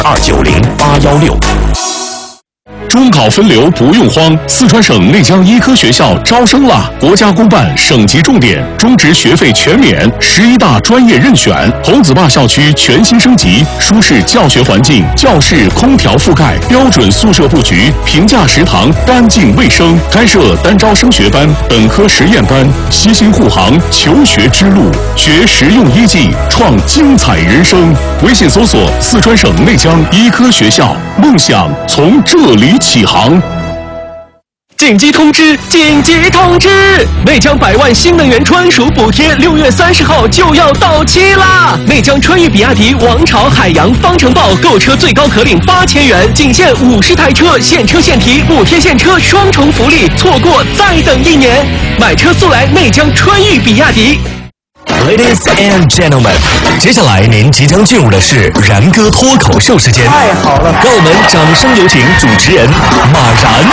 290-816。中考分流不用慌，四川省内江医科学校招生了！国家公办省级重点，中职学费全免，11大专业任选。红子坝校区全新升级，舒适教学环境，教室空调覆盖，标准宿舍布局，平价食堂，干净卫生。开设单招升学班、本科实验班，悉心护航求学之路，学实用医技，创精彩人生。微信搜索四川省内江医科学校，梦想从这里起航。 紧急通知！紧急通知！内江100万新能源专属补贴6月30号就要到期啦！内江川渝比亚迪王朝海洋方程豹购车最高可领8000元，仅限50台车，现车现提，补贴现车双重福利，错过再等1年。买车速来内江川渝比亚迪。 Ladies and gentlemen， 接下来您即将进入的是然哥脱口秀时间。 太好了， 让我们掌声有请主持人马然。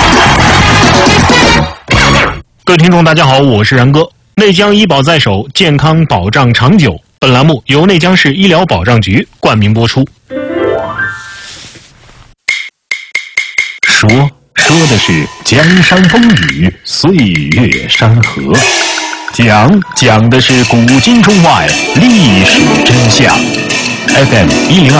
各位听众大家好，我是然哥。内江医保在手，健康保障长久。本栏目由内江市医疗保障局冠名播出。说的是江山风雨，岁月山河。讲的是古今中外历史真相。FM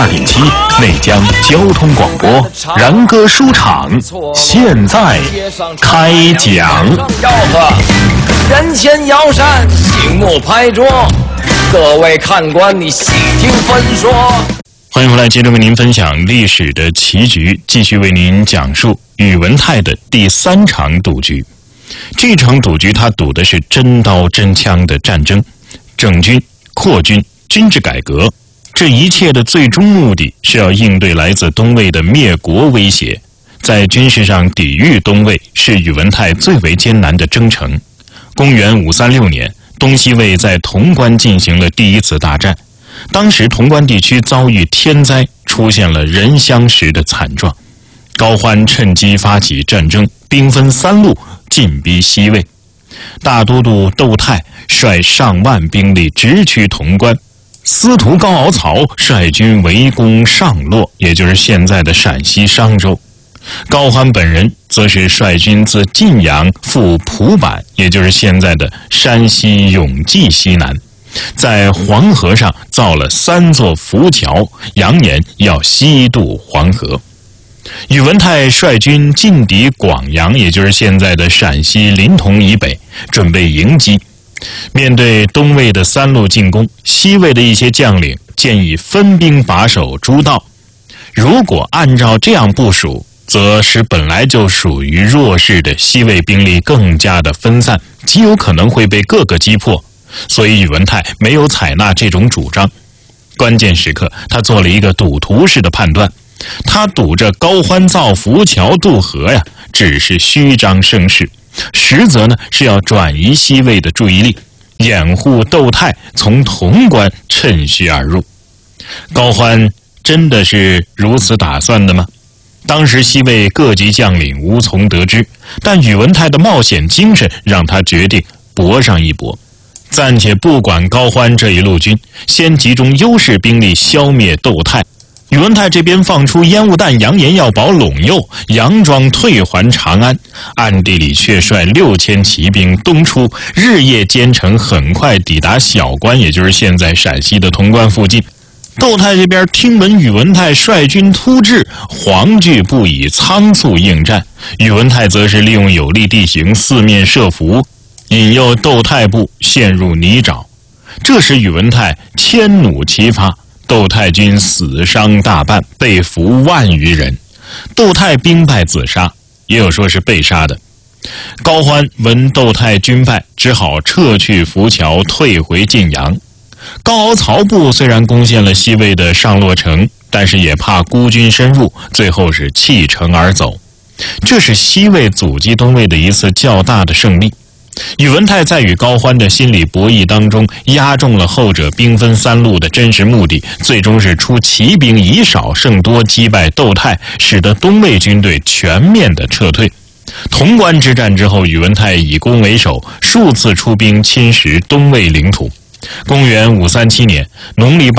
102.7内江交通广播，然哥书场现在开讲。 吆喝，人前摇扇，醒目拍桌，各位看官，你细听分说。 欢迎回来，接着为您分享历史的棋局，继续为您讲述宇文泰的第3场赌局。这场赌局他赌的是真刀真枪的战争，整军、扩军、军制改革，这一切的最终目的是要应对来自东魏的灭国威胁。在军事上抵御东魏是宇文泰最为艰难的征程。公元536年，东西魏在潼关进行了第一次大战，当时潼关地区遭遇天灾，出现了人相食的惨状。高欢趁机发起战争，兵分3路进逼西魏。大都督窦泰率上万兵力直趋潼关，司徒高敖曹率军围攻上洛，也就是现在的陕西商州。高欢本人则是率军自晋阳赴蒲坂，也就是现在的山西永济西南，在黄河上造了3座浮桥，扬言要西渡黄河。宇文泰率军进抵广阳，也就是现在的陕西临潼以北，准备迎击。面对东魏的3路进攻，西魏的一些将领建议分兵把守诸道。如果按照这样部署，则使本来就属于弱势的西魏兵力更加的分散，极有可能会被各个击破。所以宇文泰没有采纳这种主张。关键时刻，他做了一个赌徒式的判断。他赌着高欢造浮桥渡河呀，只是虚张声势，实则呢是要转移西魏的注意力，掩护窦泰从潼关趁虚而入。高欢真的是如此打算的吗？当时西魏各级将领无从得知，但宇文泰的冒险精神让他决定搏上一搏。暂且不管高欢这一路军，先集中优势兵力消灭窦泰。宇文泰这边放出烟雾弹，扬言要保陇右，佯装退还长安，暗地里却率6000骑兵东出，日夜兼程，很快抵达小关，也就是现在陕西的潼关附近。窦泰这边听闻宇文泰率军突至，惶惧不已，仓促应战。宇文泰则是利用有利地形，四面设伏，引诱窦泰部陷入泥沼。这时宇文泰迁弩齐发，窦泰军死伤大半，被俘万余人。窦泰兵败自杀，也有说是被杀的。高欢闻窦泰军败，只好撤去浮桥，退回晋阳。高敖曹部虽然攻陷了西魏的上洛城，但是也怕孤军深入，最后是弃城而走。这是西魏阻击东魏的一次较大的胜利。宇文泰在与高欢的心理博弈当中，压中了后者兵分3路的真实目的，最终是出骑兵以少胜多，击败窦泰，使得东魏军队全面的撤退。潼关之战之后，宇文泰以攻为守，数次出兵侵蚀东魏领土。公元537年农历8月，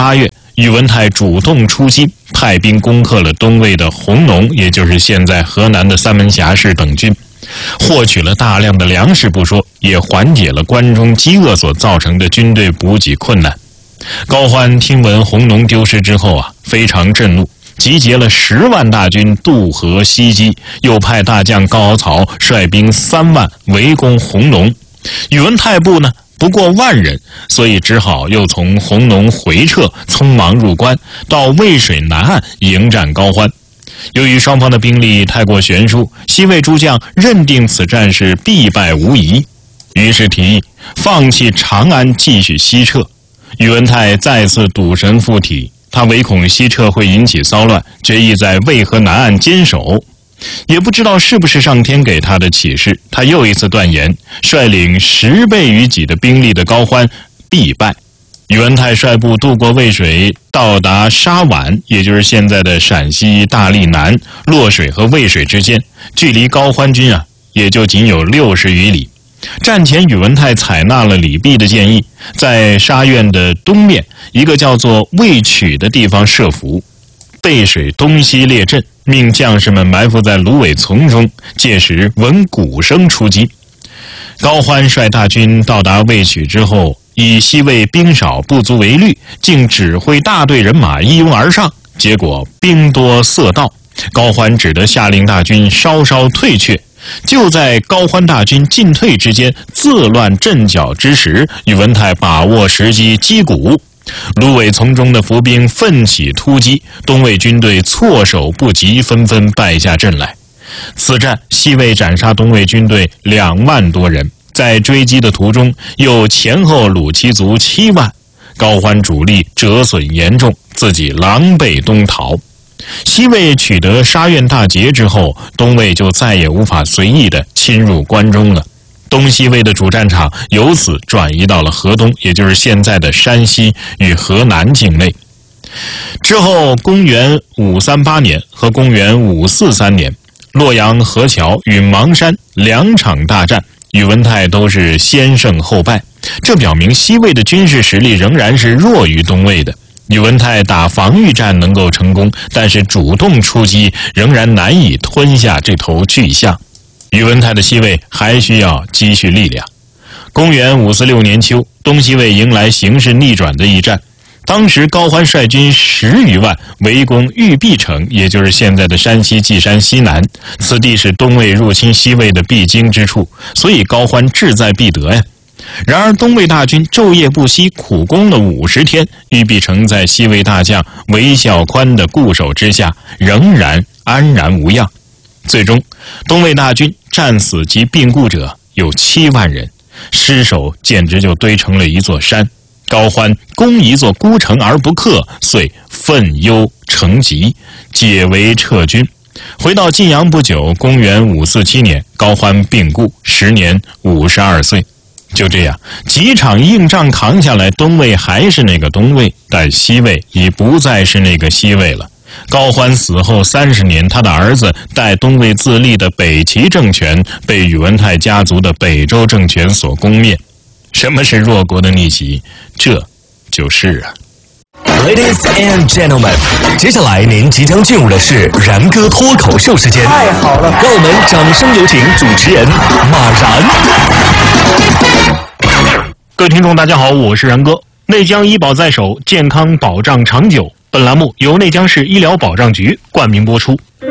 宇文泰主动出击，派兵攻克了东魏的弘农，也就是现在河南的三门峡市等郡，获取了大量的粮食不说，也缓解了关中饥饿所造成的军队补给困难。高欢听闻弘农丢失之后非常震怒，集结了10万大军渡河西击，又派大将高敖曹率兵3万围攻弘农。宇文泰部呢不过10000人，所以只好又从弘农回撤，匆忙入关，到渭水南岸迎战高欢。由于双方的兵力太过悬殊，西魏诸将认定此战是必败无疑，于是提议放弃长安，继续西撤。宇文泰再次赌神附体，他唯恐西撤会引起骚乱，决意在渭河南岸坚守。也不知道是不是上天给他的启示，他又一次断言，率领10倍于己的兵力的高欢必败。宇文泰率部渡过渭水，到达沙宛，也就是现在的陕西大荔南，洛水和渭水之间，距离高欢军也就仅有60余里。战前，宇文泰采纳了李泌的建议，在沙苑的东面一个叫做渭曲的地方设伏，背水东西列阵，命将士们埋伏在芦苇丛中，届时闻鼓声出击。高欢率大军到达渭曲之后，以西魏兵少不足为虑，竟指挥大队人马一拥而上，结果兵多色到，高欢只得下令大军稍稍退却。就在高欢大军进退之间，自乱阵脚之时，宇文泰把握时机击鼓，芦苇丛中的伏兵奋起突击，东魏军队措手不及，纷纷败下阵来。此战西魏斩杀东魏军队2万多人，在追击的途中又前后虏其族7万，高欢主力折损严重，自己狼狈东逃。西魏取得沙苑大捷之后，东魏就再也无法随意地侵入关中了。东西魏的主战场由此转移到了河东，也就是现在的山西与河南境内。之后，公元538年和公元543年，洛阳河桥与邙山2场大战，宇文泰都是先胜后败，这表明西魏的军事实力仍然是弱于东魏的。宇文泰打防御战能够成功，但是主动出击仍然难以吞下这头巨象。宇文泰的西魏还需要积蓄力量。公元546年秋，东西魏迎来形势逆转的一战。当时高欢率军10余万围攻玉璧城，也就是现在的山西稷山西南，此地是东魏入侵西魏的必经之处，所以高欢志在必得呀。然而东魏大军昼夜不息，苦攻了50天，玉璧城在西魏大将韦孝宽的固守之下，仍然安然无恙。最终东魏大军战死及病故者有7万人，尸首简直就堆成了一座山。高欢攻一座孤城而不克，遂愤忧成疾，解围撤军。回到晋阳不久，公元547年，高欢病故，时年52岁。就这样，几场硬仗扛下来，东魏还是那个东魏，但西魏已不再是那个西魏了。高欢死后30年，他的儿子代东魏自立的北齐政权被宇文泰家族的北周政权所攻灭。什么是弱国的逆袭？这就是 Ladies and gentlemen， 接下来您即将进入的是然哥脱口秀时间。 太好了， 让我们掌声有请主持人马然。 各位听众大家好，我是然哥。内江医保在手，健康保障长久。本栏目由内江市医疗保障局冠名播出。